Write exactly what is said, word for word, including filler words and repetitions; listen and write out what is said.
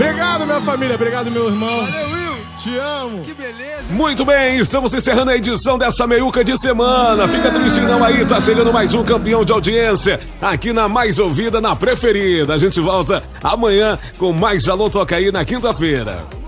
Obrigado, minha família. Obrigado, meu irmão. Valeu, Will. Te amo. Que beleza. Muito bem, estamos encerrando a edição dessa meiuca de semana. Fica triste não aí, tá chegando mais um campeão de audiência aqui na Mais Ouvida, na Preferida. A gente volta amanhã com mais Alô Toca Aí na quinta-feira.